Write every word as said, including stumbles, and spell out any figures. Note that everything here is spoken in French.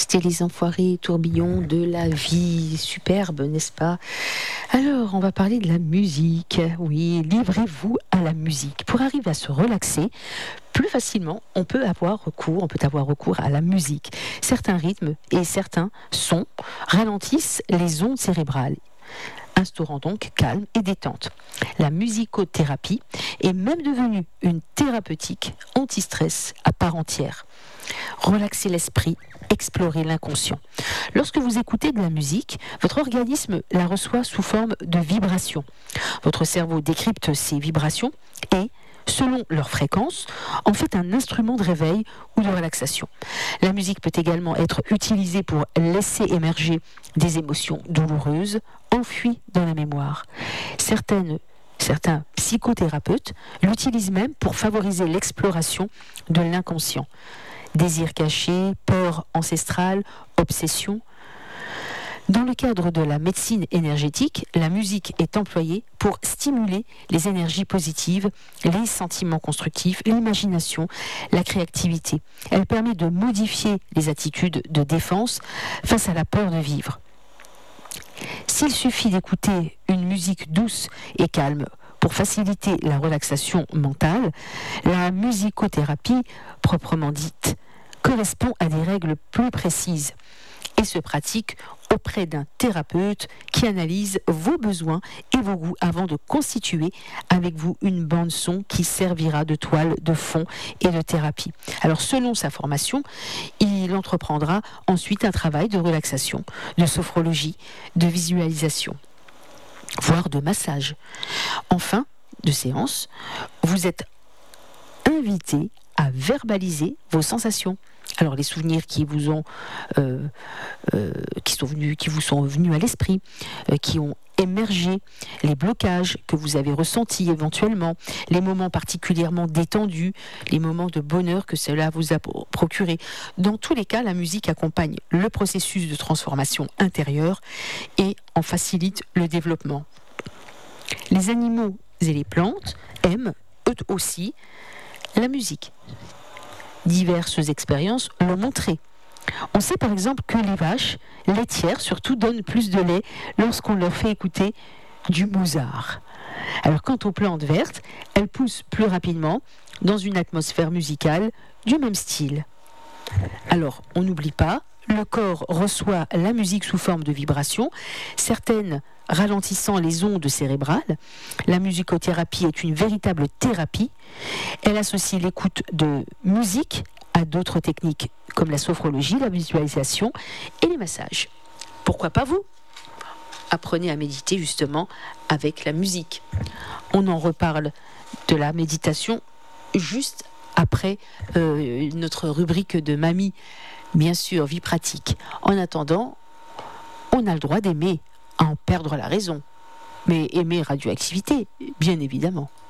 C'était Les Enfoirés, tourbillon de la vie. Superbe, n'est-ce pas? Alors, on va parler de la musique. Oui, livrez-vous à la musique. Pour arriver à se relaxer, plus facilement, on peut avoir recours, on peut avoir recours à la musique. Certains rythmes et certains sons ralentissent les ondes cérébrales, instaurant donc calme et détente. La musicothérapie est même devenue une thérapeutique anti-stress à part entière. Relaxer l'esprit, explorer l'inconscient. Lorsque vous écoutez de la musique, votre organisme la reçoit sous forme de vibrations. Votre cerveau décrypte ces vibrations et, selon leur fréquence, en fait un instrument de réveil ou de relaxation. La musique peut également être utilisée pour laisser émerger des émotions douloureuses, enfouies dans la mémoire. Certaines, certains psychothérapeutes l'utilisent même pour favoriser l'exploration de l'inconscient. Désirs cachés, peur ancestrale, obsession. Dans le cadre de la médecine énergétique, la musique est employée pour stimuler les énergies positives, les sentiments constructifs, l'imagination, la créativité. Elle permet de modifier les attitudes de défense face à la peur de vivre. S'il suffit d'écouter une musique douce et calme pour faciliter la relaxation mentale, la musicothérapie, proprement dite, correspond à des règles plus précises et se pratique auprès d'un thérapeute qui analyse vos besoins et vos goûts avant de constituer avec vous une bande son qui servira de toile de fond et de thérapie. Alors selon sa formation, il entreprendra ensuite un travail de relaxation, de sophrologie, de visualisation, voire de massage. En fin de séance, vous êtes invité à verbaliser vos sensations. Alors les souvenirs qui vous ont, euh, euh, qui sont venus, qui vous sont venus à l'esprit, euh, qui ont émergé, les blocages que vous avez ressentis éventuellement, les moments particulièrement détendus, les moments de bonheur que cela vous a procuré. Dans tous les cas, la musique accompagne le processus de transformation intérieure et en facilite le développement. Les animaux et les plantes aiment eux aussi la musique. Diverses expériences l'ont montré. On sait par exemple que les vaches laitières surtout donnent plus de lait lorsqu'on leur fait écouter du Mozart. Alors quant aux plantes vertes, elles poussent plus rapidement dans une atmosphère musicale du même style. Alors on n'oublie pas, le corps reçoit la musique sous forme de vibrations, certaines ralentissant les ondes cérébrales. La musicothérapie est une véritable thérapie. Elle associe l'écoute de musique à d'autres techniques comme la sophrologie, la visualisation et les massages. Pourquoi pas vous? Apprenez à méditer justement avec la musique. On en reparle de la méditation juste après euh, notre rubrique de Mamie, bien sûr, vie pratique. En attendant, on a le droit d'aimer, à en perdre la raison. Mais aimer radioactivité, bien évidemment.